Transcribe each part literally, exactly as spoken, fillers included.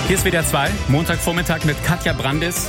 Hier ist W D R zwei, Montagvormittag mit Katja Brandis.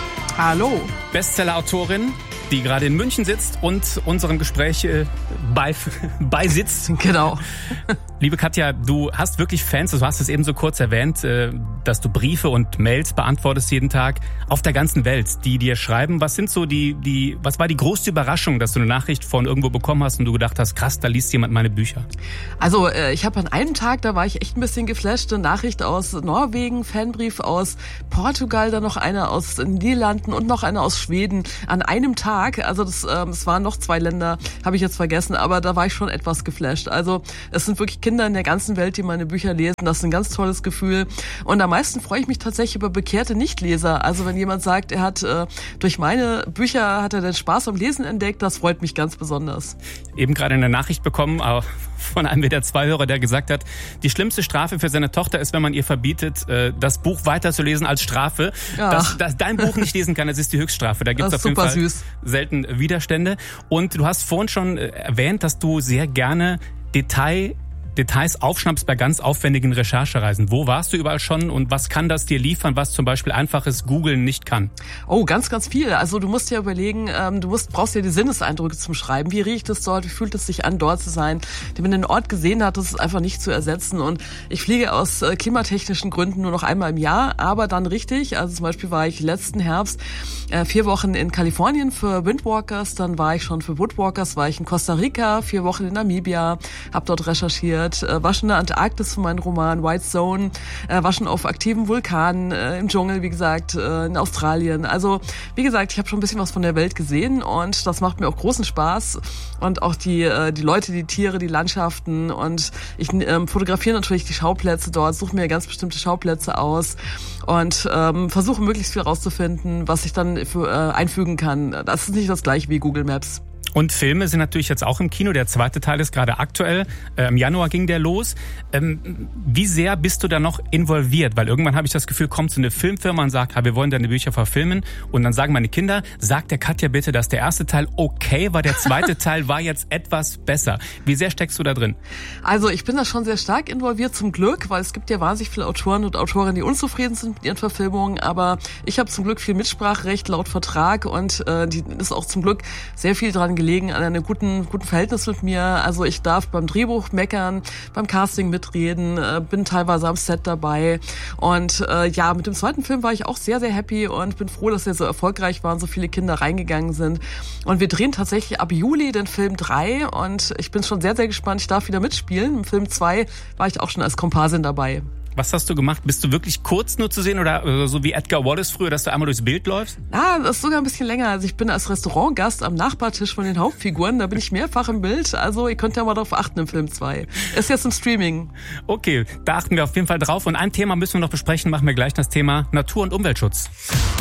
Hallo. Bestseller-Autorin, die gerade in München sitzt und unserem Gespräch äh, bei, beisitzt. Genau. Liebe Katja, du hast wirklich Fans, du hast es eben so kurz erwähnt, äh, dass du Briefe und Mails beantwortest jeden Tag auf der ganzen Welt, die dir schreiben. Was sind so die, die, was war die größte Überraschung, dass du eine Nachricht von irgendwo bekommen hast und du gedacht hast, krass, da liest jemand meine Bücher? Also äh, ich habe an einem Tag, da war ich echt ein bisschen geflasht, eine Nachricht aus Norwegen, Fanbrief aus Portugal, dann noch eine aus den Niederlanden und noch eine aus Schweden an einem Tag. Also das, ähm, es waren noch zwei Länder, habe ich jetzt vergessen, aber da war ich schon etwas geflasht. Also es sind wirklich Kinder in der ganzen Welt, die meine Bücher lesen. Das ist ein ganz tolles Gefühl. Und am meisten freue ich mich tatsächlich über bekehrte Nichtleser. Also wenn jemand sagt, er hat äh, durch meine Bücher hat er den Spaß am Lesen entdeckt, das freut mich ganz besonders. Eben gerade eine Nachricht bekommen äh, von einem W D R zwei Hörer, der gesagt hat, die schlimmste Strafe für seine Tochter ist, wenn man ihr verbietet, äh, das Buch weiterzulesen als Strafe. Ja. Dass, dass dein Buch nicht lesen kann, das ist die Höchststrafe. Da gibt es auf jeden Fall süß. selten Widerstände. Und du hast vorhin schon erwähnt, dass du sehr gerne Detail Details aufschnappst bei ganz aufwendigen Recherchereisen. Wo warst du überall schon und was kann das dir liefern, was zum Beispiel einfaches Googlen nicht kann? Oh, ganz, ganz viel. Also du musst ja überlegen, ähm, du musst, brauchst ja die Sinneseindrücke zum Schreiben. Wie riecht es dort? Wie fühlt es sich an, dort zu sein? Wenn du den Ort gesehen hast, das ist einfach nicht zu ersetzen. Und ich fliege aus äh, klimatechnischen Gründen nur noch einmal im Jahr, aber dann richtig. Also zum Beispiel war ich letzten Herbst äh, vier Wochen in Kalifornien für Windwalkers, dann war ich schon für Woodwalkers, war ich in Costa Rica, vier Wochen in Namibia, habe dort recherchiert. War schon in der Antarktis für meinen Roman White Zone, war schon auf aktiven Vulkanen, im Dschungel, wie gesagt, in Australien. Also, wie gesagt, ich habe schon ein bisschen was von der Welt gesehen und das macht mir auch großen Spaß. Und auch die die Leute, die Tiere, die Landschaften und ich ähm, fotografiere natürlich die Schauplätze dort, suche mir ganz bestimmte Schauplätze aus und ähm, versuche möglichst viel rauszufinden, was ich dann für, äh, einfügen kann. Das ist nicht das gleiche wie Google Maps. Und Filme sind natürlich jetzt auch im Kino. Der zweite Teil ist gerade aktuell. Äh, Im Januar ging der los. Ähm, wie sehr bist du da noch involviert? Weil irgendwann habe ich das Gefühl, kommt so eine Filmfirma und sagt, ah, wir wollen deine Bücher verfilmen. Und dann sagen meine Kinder, sag der Katja bitte, dass der erste Teil okay war, der zweite Teil war jetzt etwas besser. Wie sehr steckst du da drin? Also ich bin da schon sehr stark involviert, zum Glück, weil es gibt ja wahnsinnig viele Autoren und Autorinnen, die unzufrieden sind mit ihren Verfilmungen. Aber ich habe zum Glück viel Mitspracherecht laut Vertrag und äh, die ist auch zum Glück sehr viel dran gelegen an einem guten, guten Verhältnis mit mir. Also ich darf beim Drehbuch meckern, beim Casting mitreden, äh, bin teilweise am Set dabei. Und äh, ja, mit dem zweiten Film war ich auch sehr, sehr happy und bin froh, dass er so erfolgreich war und so viele Kinder reingegangen sind. Und wir drehen tatsächlich ab Juli den Film drei und ich bin schon sehr, sehr gespannt. Ich darf wieder mitspielen. Im Film zwei war ich auch schon als Komparsin dabei. Was hast du gemacht? Bist du wirklich kurz nur zu sehen oder so wie Edgar Wallace früher, dass du einmal durchs Bild läufst? Ah, das ist sogar ein bisschen länger. Also ich bin als Restaurantgast am Nachbartisch von den Hauptfiguren. Da bin ich mehrfach im Bild. Also ihr könnt ja mal darauf achten im Film zwei. Ist jetzt im Streaming. Okay, da achten wir auf jeden Fall drauf. Und ein Thema müssen wir noch besprechen. Machen wir gleich das Thema Natur- und Umweltschutz.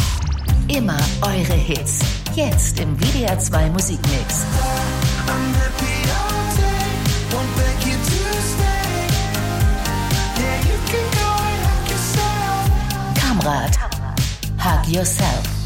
Immer eure Hits. Jetzt im W D R zwei Musikmix. Kamrat, Hug Yourself.